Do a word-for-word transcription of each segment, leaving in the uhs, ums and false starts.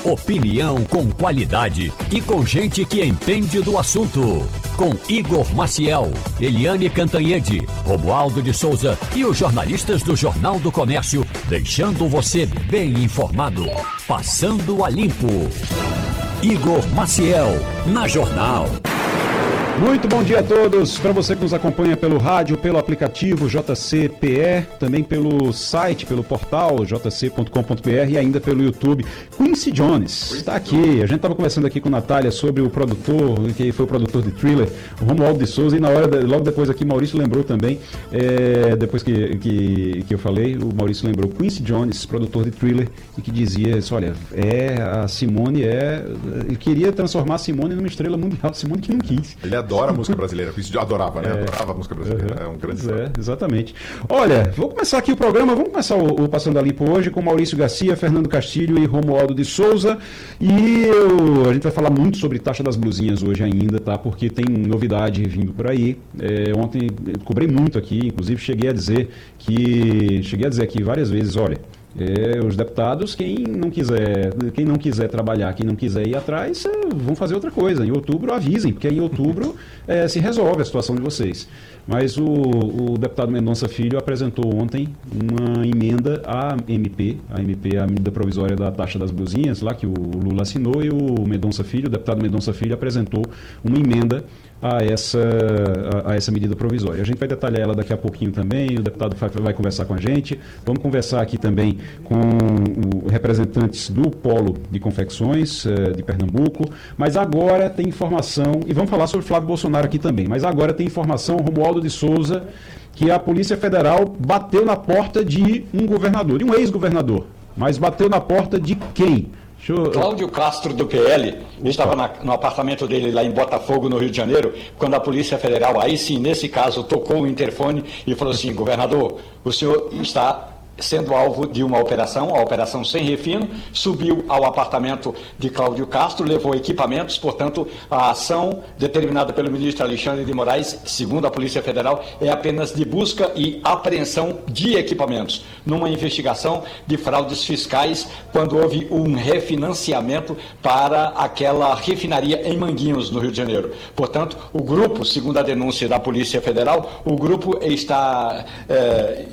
Opinião com qualidade e com gente que entende do assunto. Com Igor Maciel, Eliane Cantanhede, Romualdo de Souza e os jornalistas do Jornal do Comércio, deixando você bem informado. Passando a limpo. Igor Maciel, na Jornal. Muito bom dia a todos, para você que nos acompanha pelo rádio, pelo aplicativo J C P E, também pelo site, pelo portal j c ponto com ponto b r e ainda pelo YouTube. Quincy Jones está aqui. A gente estava conversando aqui com a Natália sobre o produtor, que foi o produtor de Thriller, o Romualdo de Souza, e na hora, de, logo depois aqui, Maurício lembrou também, é, depois que, que, que eu falei, o Maurício lembrou Quincy Jones, produtor de Thriller, e que dizia isso, olha, é, a Simone é... Ele queria transformar a Simone numa estrela mundial, Simone que não quis. Ele adora a música brasileira, isso adorava, né? É, adorava a música brasileira, uhum, é um grande é, exatamente. Olha, vou começar aqui o programa, vamos começar o, o Passando a Limpo hoje com Maurício Garcia, Fernando Castilho e Romualdo de Souza, e eu, a gente vai falar muito sobre taxa das blusinhas hoje ainda, tá? Porque tem novidade vindo por aí. É, ontem eu cobrei muito aqui, inclusive cheguei a dizer que, cheguei a dizer aqui várias vezes, olha, É, os deputados, quem não quiser, quem não quiser trabalhar, quem não quiser ir atrás, vão fazer outra coisa. Em outubro avisem, porque em outubro é, se resolve a situação de vocês. Mas o, o deputado Mendonça Filho apresentou ontem uma emenda à M P, a M P, a medida provisória da taxa das blusinhas, lá que o Lula assinou, e o Mendonça Filho, o deputado Mendonça Filho, apresentou uma emenda a essa, a, a essa medida provisória. A gente vai detalhar ela daqui a pouquinho também, o deputado vai, vai conversar com a gente. Vamos conversar aqui também com o, representantes do Polo de Confecções eh, de Pernambuco, mas agora tem informação, e vamos falar sobre Flávio Bolsonaro aqui também, mas agora tem informação, Romualdo de Souza, que a Polícia Federal bateu na porta de um governador, de um ex-governador, mas bateu na porta de quem? Eu... Cláudio Castro, do P L, estava na, no apartamento dele lá em Botafogo, no Rio de Janeiro, quando a Polícia Federal, aí sim, nesse caso, tocou o interfone e falou assim: governador, o senhor está sendo alvo de uma operação, a operação Sem Refino, subiu ao apartamento de Cláudio Castro, levou equipamentos, portanto, a ação determinada pelo ministro Alexandre de Moraes, segundo a Polícia Federal, é apenas de busca e apreensão de equipamentos, numa investigação de fraudes fiscais, quando houve um refinanciamento para aquela refinaria em Manguinhos, no Rio de Janeiro. Portanto, o grupo, segundo a denúncia da Polícia Federal, o grupo está é,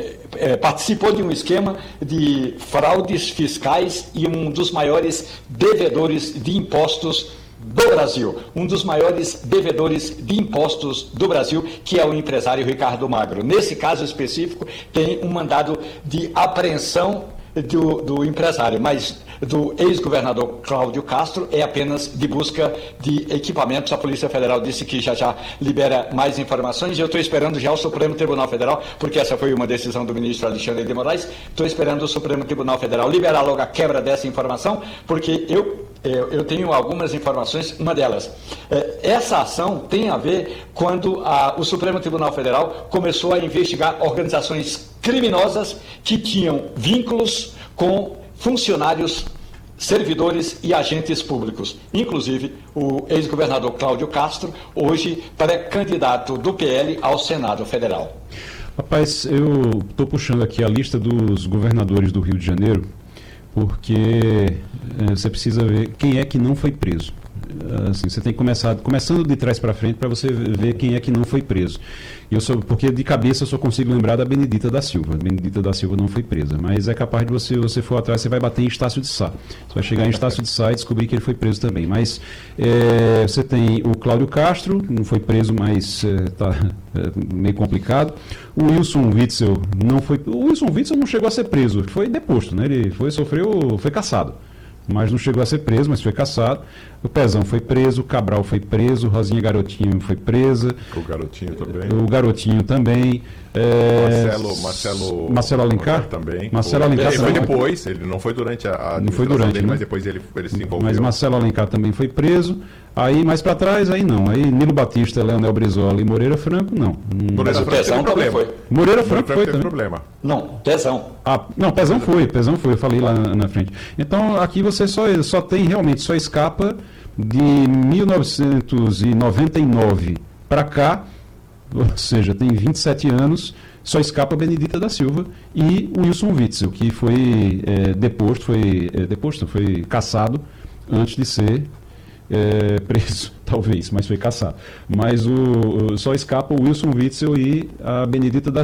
é, participando participou de um esquema de fraudes fiscais e um dos maiores devedores de impostos do Brasil, um dos maiores devedores de impostos do Brasil, que é o empresário Ricardo Magro. Nesse caso específico, tem um mandado de apreensão do, do empresário, mas do ex-governador Cláudio Castro é apenas de busca de equipamentos. A Polícia Federal disse que já já libera mais informações e eu estou esperando já o Supremo Tribunal Federal, porque essa foi uma decisão do ministro Alexandre de Moraes. Estou esperando o Supremo Tribunal Federal liberar logo a quebra dessa informação, porque eu, eu, eu tenho algumas informações. Uma delas, essa ação tem a ver quando a, o Supremo Tribunal Federal começou a investigar organizações criminosas que tinham vínculos com funcionários, servidores e agentes públicos. Inclusive, o ex-governador Cláudio Castro, hoje pré-candidato do P L ao Senado Federal. Rapaz, eu estou puxando aqui a lista dos governadores do Rio de Janeiro, porque é, você precisa ver quem é que não foi preso. Assim, você tem que começar, começando de trás para frente, para você ver quem é que não foi preso. Eu sou, porque de cabeça eu só consigo lembrar da Benedita da Silva. A Benedita da Silva não foi presa, mas é capaz de você, você for atrás, você vai bater em Estácio de Sá. Você vai chegar em Estácio de Sá e descobrir que ele foi preso também. Mas é, você tem o Cláudio Castro, não foi preso, mas está é, é, meio complicado. O Wilson Witzel não foi. O Wilson Witzel não chegou a ser preso, foi deposto, né? Ele foi, sofreu, foi cassado. Mas não chegou a ser preso, mas foi cassado. O Pezão foi preso, o Cabral foi preso, Rosinha Garotinho foi presa. O Garotinho também. O Garotinho também. É... Marcelo, Marcelo, Marcelo Alencar também. Marcelo Alencar ele também. foi depois, ele não foi durante a, a não foi durante, dele, né? mas depois ele, ele se envolveu. Mas Marcelo Alencar também foi preso. Aí mais para trás, aí não. Aí Nilo Batista, Leonel Brizola e Moreira Franco, não. Moreira Franco teve problema. Foi. Moreira Franco foi teve também. problema. Não, Pezão. Ah, não, Pezão foi, Pezão foi, eu falei lá na, na frente. Então aqui você só, só tem realmente, só escapa de mil novecentos e noventa e nove para cá, ou seja, tem vinte e sete anos, só escapa a Benedita da Silva e o Wilson Witzel, que foi é, deposto, foi é, deposto, foi cassado antes de ser é, preso, talvez, mas foi cassado. Mas o, o, só escapa o Wilson Witzel e a Benedita da